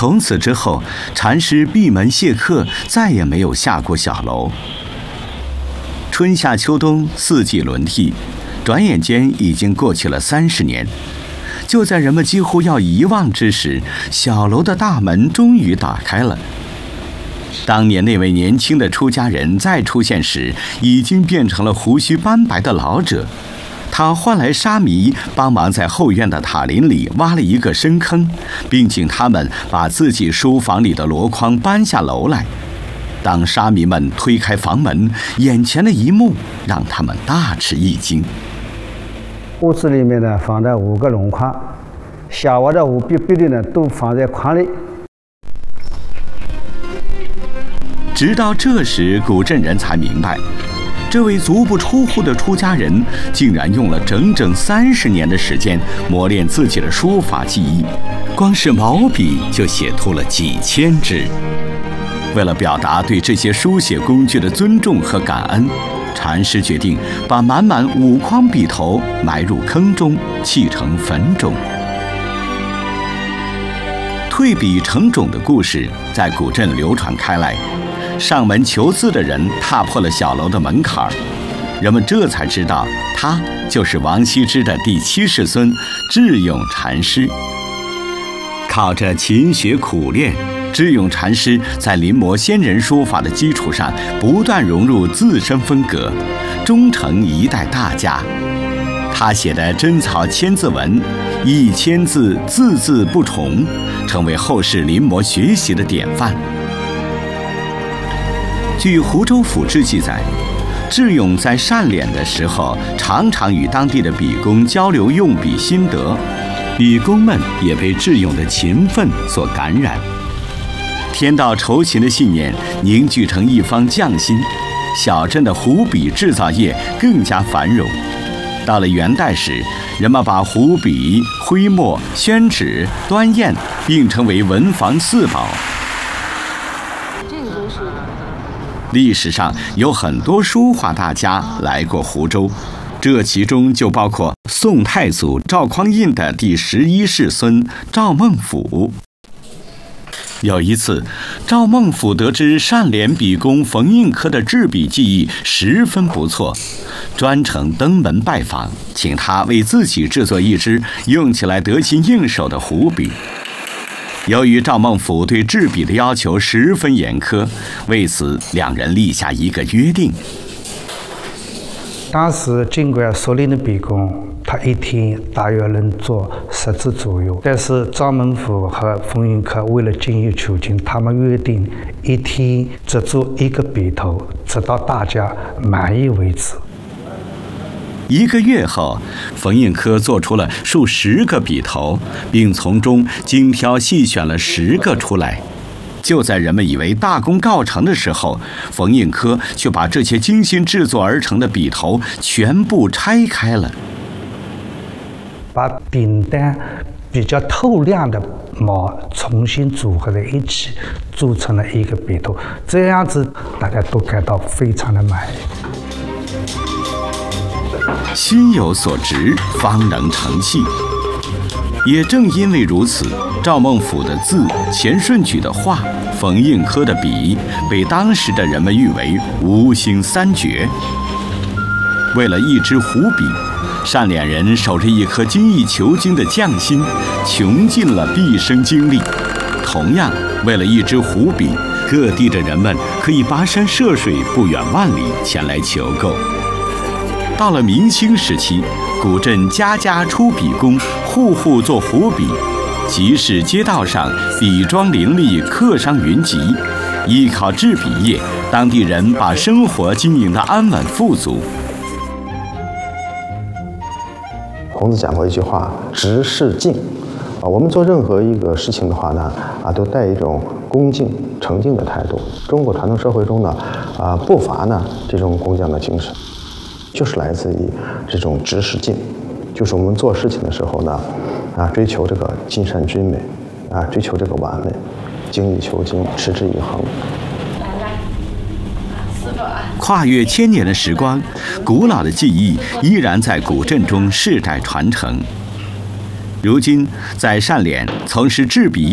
从此之后，禅师闭门谢客，再也没有下过小楼。春夏秋冬四季轮替，转眼间已经过去了30年。就在人们几乎要遗忘之时，小楼的大门终于打开了。当年那位年轻的出家人再出现时，已经变成了胡须斑白的老者。他唤来沙弥帮忙在后院的塔林里挖了一个深坑，并请他们把自己书房里的箩筐搬下楼来。当沙弥们推开房门，眼前的一幕让他们大吃一惊。 屋子里面呢放着5个箩筐，下挖的5笔的呢都放在筐里。 直到这时，古镇人才明白，这位足不出户的出家人竟然用了整整30年的时间磨练自己的书法技艺，光是毛笔就写出了几千支。为了表达对这些书写工具的尊重和感恩，禅师决定把满满5筐笔头埋入坑中，砌成坟冢。退笔成冢的故事在古镇流传开来，上门求字的人踏破了小楼的门槛，人们这才知道他就是王羲之的第7世孙智勇禅师。靠着勤学苦练，智勇禅师在临摹先人书法的基础上，不断融入自身风格，终成一代大家。他写的真草千字文，1000字字字不重，成为后世临摹学习的典范。据湖州府志记载，智勇在善敛的时候，常常与当地的笔工交流用笔心得，笔工们也被智勇的勤奋所感染。天道酬勤的信念凝聚成一方匠心，小镇的湖笔制造业更加繁荣。到了元代时，人们把湖笔、徽墨、宣纸、端砚并称为文房4宝。历史上有很多书画大家来过湖州，这其中就包括宋太祖赵匡胤的第11世孙赵孟俯。有一次，赵孟俯得知善敛笔工冯应科的制笔技艺十分不错，专程登门拜访，请他为自己制作一支用起来得心应手的湖笔。由于赵孟俯对制笔的要求十分严苛，为此两人立下一个约定。 当时尽管所领的笔工，他一天大约能做10支左右，但是赵孟俯和冯应科为了精益求精，他们约定一天只做1个笔头，直到大家满意为止。 1个月后，冯应科做出了数10个笔头，并从中精挑细选了10个出来。就在人们以为大功告成的时候，冯应科却把这些精心制作而成的笔头全部拆开了， 把饼单比较透亮的毛重新组合在一起，做成了1个笔头。这样子大家都感到非常的满意。 心有所值，方能成器。也正因为如此，赵孟俯的字、钱顺举的画、冯应科的笔，被当时的人们誉为吴兴3绝。为了一支湖笔，善敛人守着一颗精益求精的匠心，穷尽了毕生精力。同样，为了一支湖笔，各地的人们可以跋山涉水，不远万里前来求购。到了明清时期，古镇家家出笔工，户户做湖笔，集市街道上笔庄林立，客商云集。依靠制笔业，当地人把生活经营得安稳富足。 孔子讲过一句话：“直视敬。”我们做任何一个事情的话呢，都带一种恭敬、诚敬的态度。中国传统社会中呢，不乏呢这种工匠的精神，就是来自于这种直视敬，就是我们做事情的时候呢，追求这个尽善尽美，追求这个完美，精益求精，持之以恒。 跨越1000年的时光，古老的技艺依然在古镇中世代传承。如今，在善敛从事制笔